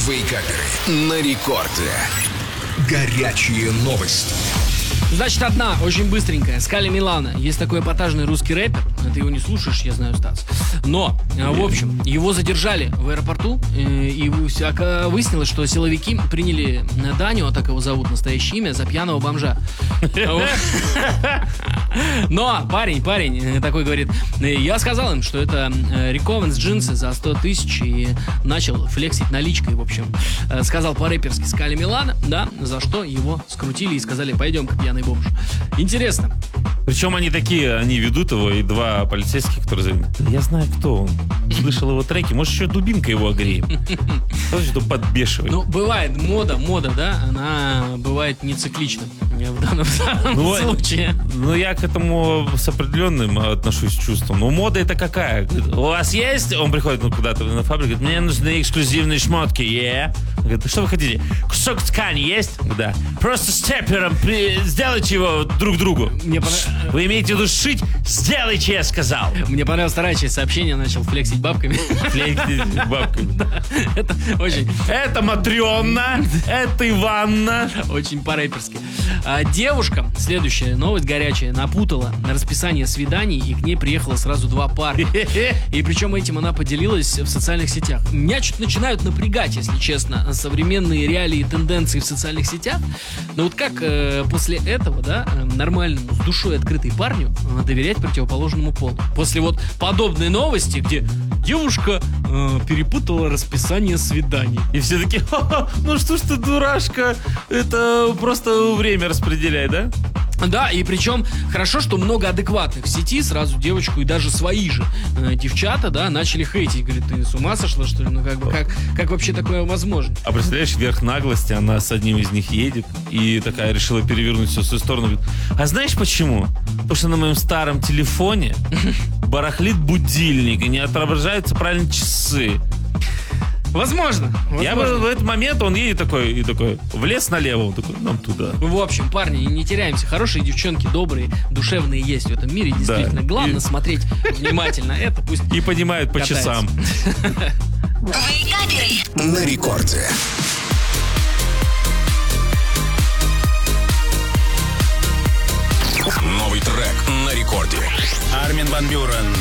Вейкаперы на рекорде. Горячие новости. Значит, одна, очень быстренькая. Скали Милана. Есть такой эпатажный русский рэпер. Ты его не слушаешь, я знаю, Стас. Но, в общем, его задержали в аэропорту. И выяснилось, что силовики приняли Даню, так его зовут, настоящее имя, за пьяного бомжа. Но парень такой говорит: я сказал им, что это Рекованс джинсы за 100 тысяч, и начал флексить наличкой, в общем. Сказал по-рэперски Скали Милана, да, за что его скрутили и сказали: пойдем-ка, пьяный бомж. Интересно. Причем они ведут его, и два полицейских, которые говорят: я знаю, кто он. Слышал его треки, может, еще дубинка его огреем. Что подбешивает. Ну, бывает, мода, да, она бывает не циклична в данном случае. Ну, я к этому с определенным отношусь чувством. Ну, мода это какая? Говорит: у вас есть? Он приходит куда-то на фабрику, говорит: мне нужны эксклюзивные шмотки. Говорит: что вы хотите? Кусок ткани есть? Да. Просто степлером сделайте его друг другу. Вы имеете в виду сшить? Сделайте, я сказал. Мне понравилась вторая часть сообщения, начал флексить бабками. Флексить бабками. Это очень... Это Матрёна, это Иванна. Очень по-рэперски. Девушка, следующая новость горячая, напутала на расписание свиданий, и к ней приехало сразу 2 парня. И причем этим она поделилась в социальных сетях. Меня что-то начинают напрягать, если честно, современные реалии и тенденции в социальных сетях. Но вот как после этого, да, нормальному, с душой открытой парню доверять противоположному полу? После вот подобной новости, где девушка перепутала расписание свиданий. И все таки: ну что ж ты, дурашка, это просто время распределяй, да? Да, и причем хорошо, что много адекватных в сети, сразу девочку и даже свои же девчата, да, начали хейтить. Говорит: ты с ума сошла, что ли? Ну как вообще такое возможно? А представляешь, верх наглости, она с одним из них едет и такая решила перевернуть все в свою сторону. Говорит: а знаешь почему? Потому что на моем старом телефоне барахлит будильник и не отображаются правильно часы. Возможно. Я бы в этот момент, он едет такой, влез налево, он такой: нам туда. В общем, парни, не теряемся. Хорошие девчонки, добрые, душевные есть в этом мире. Действительно, да. Главное смотреть внимательно. Это пусть и понимают по часам. На рекорде. Новый трек на рекорде. Армин ван Бюрен.